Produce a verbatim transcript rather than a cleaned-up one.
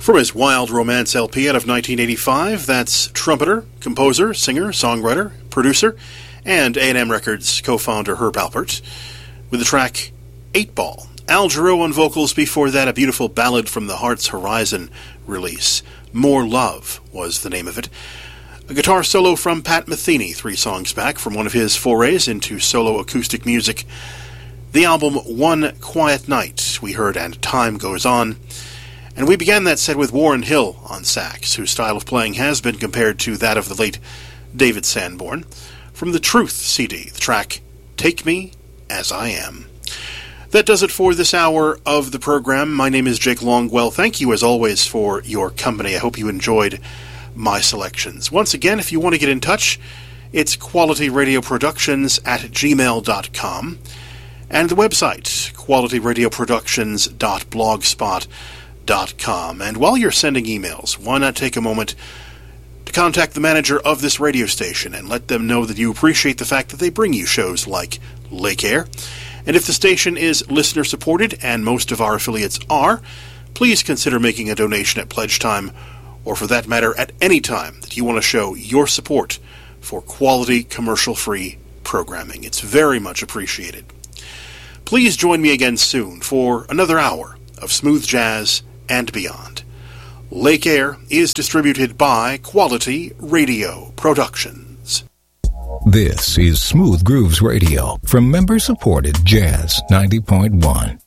From his Wild Romance L P out of nineteen eighty-five, that's trumpeter, composer, singer, songwriter, producer, and A and M Records co-founder Herb Alpert, with the track eight ball. Al Jarreau on vocals. Before that, a beautiful ballad from the Heart's Horizon release. More Love was the name of it. A guitar solo from Pat Metheny, three songs back from one of his forays into solo acoustic music. The album One Quiet Night, we heard And Time Goes On. And we began that set with Warren Hill on sax, whose style of playing has been compared to that of the late David Sanborn. From the Truth C D, the track Take Me As I Am. That does it for this hour of the program. My name is Jake Longwell. Thank you, as always, for your company. I hope you enjoyed my selections. Once again, if you want to get in touch, it's quality radio productions at gmail dot com. And the website, quality radio productions dot blogspot dot com. And while you're sending emails, why not take a moment to contact the manager of this radio station and let them know that you appreciate the fact that they bring you shows like Lake Air. And if the station is listener-supported, and most of our affiliates are, please consider making a donation at pledge time, or for that matter, at any time that you want to show your support for quality, commercial-free programming. It's very much appreciated. Please join me again soon for another hour of smooth jazz and beyond. Lake Air is distributed by Quality Radio Productions. This is Smooth Grooves Radio from member-supported Jazz ninety point one.